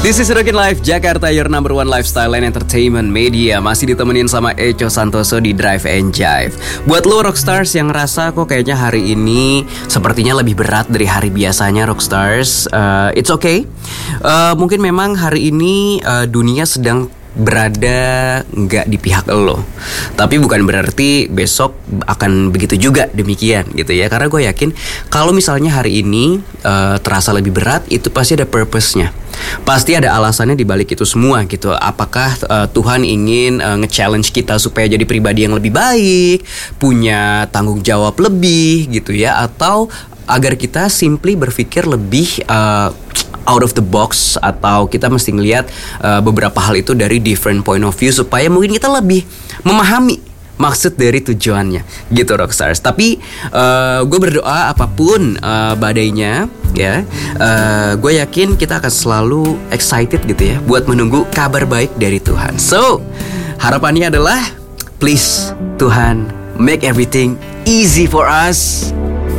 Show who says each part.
Speaker 1: This is Rockin' Life Jakarta, your number one lifestyle and entertainment media. Masih ditemenin sama Echo Santoso di Drive and Jive. Buat lo Rockstars yang ngerasa kok kayaknya hari ini sepertinya lebih berat dari hari biasanya Rockstars, it's okay. Mungkin memang hari ini dunia sedang berada nggak di pihak lo, tapi bukan berarti besok akan begitu juga demikian gitu ya. Karena gue yakin kalau misalnya hari ini terasa lebih berat, itu pasti ada purpose-nya, pasti ada alasannya di balik itu semua gitu. Apakah Tuhan ingin nge-challenge kita supaya jadi pribadi yang lebih baik, punya tanggung jawab lebih gitu ya, atau agar kita simply berpikir lebih out of the box, atau kita mesti ngelihat beberapa hal itu dari different point of view supaya mungkin kita lebih memahami maksud dari tujuannya gitu Rockstars. Tapi gue berdoa apapun badainya ya, gue yakin kita akan selalu excited gitu ya buat menunggu kabar baik dari Tuhan. So harapannya adalah please Tuhan make everything easy for us.